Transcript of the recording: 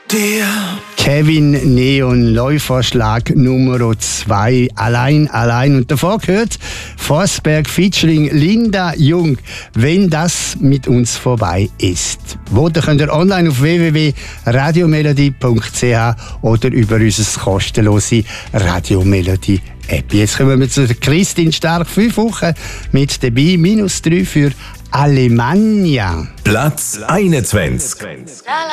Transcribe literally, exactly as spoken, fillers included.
dir. Kevin Neon, Neuvorschlag Nummer zwei. Allein, allein. Und davor gehört Forsberg featuring Linda Jung, wenn das mit uns vorbei ist. Voten könnt ihr online auf w w w punkt radiomelodie punkt c h oder über unser kostenlose Radiomelodie App. Jetzt kommen wir zu Christine Stark. Fünf Wochen mit dabei. Minus drei für Alemannia. Platz einundzwanzig.